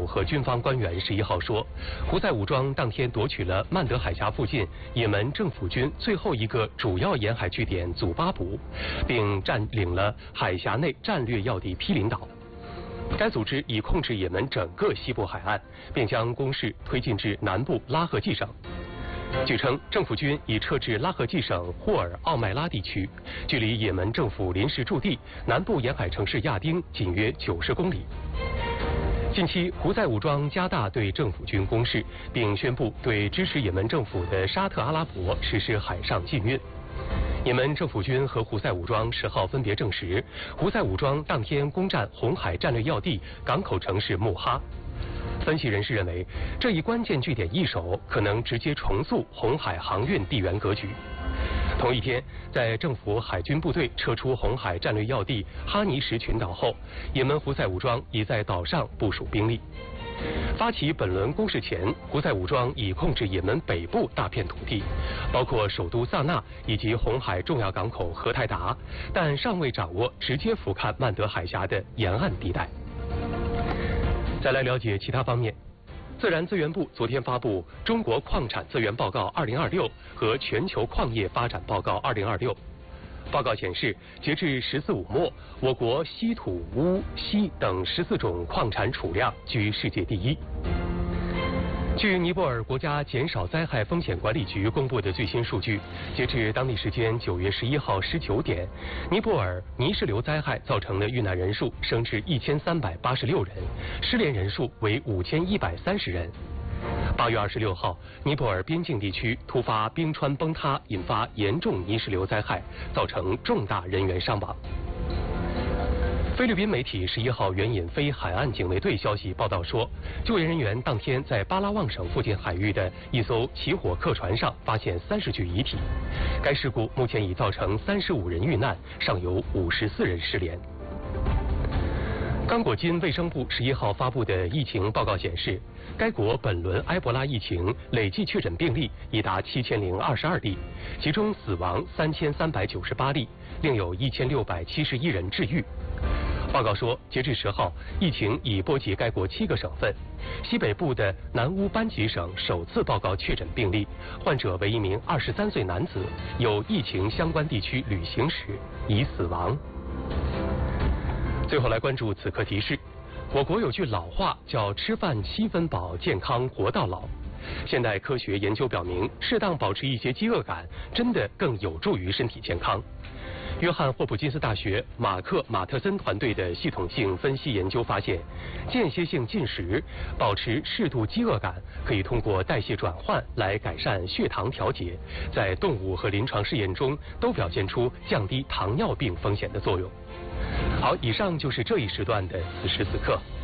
和军方官员11号说，胡塞武装当天夺取了曼德海峡附近也门政府军最后一个主要沿海据点祖巴卜，并占领了海峡内战略要地毗邻岛。该组织已控制也门整个西部海岸，并将攻势推进至南部拉合季省。据称，政府军已撤至拉合季省霍尔奥麦拉地区，距离也门政府临时驻地南部沿海城市亚丁仅约90公里。近期，胡塞武装加大对政府军攻势，并宣布对支持也门政府的沙特阿拉伯实施海上禁运。也门政府军和胡塞武装10号分别证实，胡塞武装当天攻占红海战略要地港口城市穆哈。分析人士认为，这一关键据点易手，可能直接重塑红海航运地缘格局。同一天，在政府海军部队撤出红海战略要地哈尼什群岛后，也门胡塞武装已在岛上部署兵力。发起本轮攻势前，胡塞武装已控制也门北部大片土地，包括首都萨那以及红海重要港口荷台达，但尚未掌握直接俯瞰曼德海峡的沿岸地带。再来了解其他方面。自然资源部昨天发布《中国矿产资源报告2026》和《全球矿业发展报告2026》。报告显示，截至14五末，我国稀土、钨、锡等14种矿产储量居世界第一。据尼泊尔国家减少灾害风险管理局公布的最新数据，截至当地时间9月11号19点，尼泊尔泥石流灾害造成的遇难人数升至1386人，失联人数为5130人。8月26号，尼泊尔边境地区突发冰川崩塌，引发严重泥石流灾害，造成重大人员伤亡。菲律宾媒体11号援引非海岸警卫队消息报道说，救援人员当天在巴拉望省附近海域的一艘起火客船上发现30具遗体。该事故目前已造成35人遇难，尚有54人失联。刚果金卫生部11号发布的疫情报告显示，该国本轮埃博拉疫情累计确诊病例已达7022例，其中死亡3398例，另有1671人治愈。报告说，截至10号，疫情已波及该国7个省份。西北部的南乌班吉省首次报告确诊病例，患者为一名23岁男子，有疫情相关地区旅行史，已死亡。最后来关注此刻提示，我国有句老话叫吃饭7分饱，健康活到老。现代科学研究表明，适当保持一些饥饿感，真的更有助于身体健康。约翰霍普金斯大学马克·马特森团队的系统性分析研究发现，间歇性进食，保持适度饥饿感，可以通过代谢转换来改善血糖调节，在动物和临床试验中都表现出降低糖尿病风险的作用。好，以上就是这一时段的此时此刻。